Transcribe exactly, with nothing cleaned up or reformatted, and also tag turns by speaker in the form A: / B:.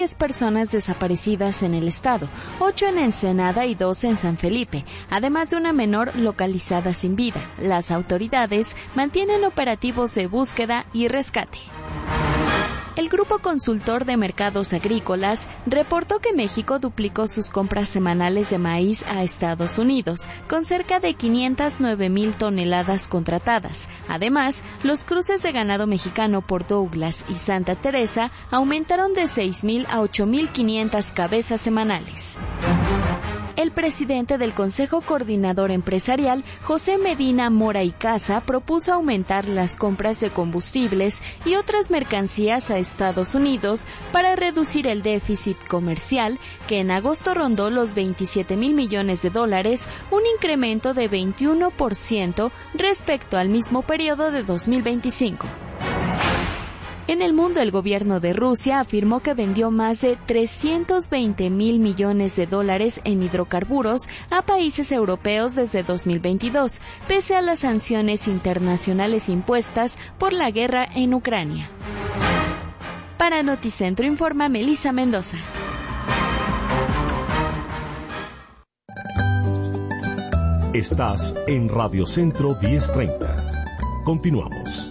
A: diez personas desaparecidas en el estado, ocho en Ensenada y dos en San Felipe, además de una menor localizada sin vida. Las autoridades mantienen operativos de búsqueda y rescate. El Grupo Consultor de Mercados Agrícolas reportó que México duplicó sus compras semanales de maíz a Estados Unidos, con cerca de quinientas nueve mil toneladas contratadas. Además, los cruces de ganado mexicano por Douglas y Santa Teresa aumentaron de seis mil a ocho mil quinientas cabezas semanales. El presidente del Consejo Coordinador Empresarial, José Medina Mora y Casa, propuso aumentar las compras de combustibles y otras mercancías a Estados Unidos para reducir el déficit comercial, que en agosto rondó los veintisiete mil millones de dólares, un incremento de veintiuno por ciento respecto al mismo periodo de dos mil veinticinco. En el mundo, el gobierno de Rusia afirmó que vendió más de trescientos veinte mil millones de dólares en hidrocarburos a países europeos desde dos mil veintidós, pese a las sanciones internacionales impuestas por la guerra en Ucrania. Para Noticentro informa Melissa Mendoza.
B: Estás en Radio Centro diez treinta. Continuamos.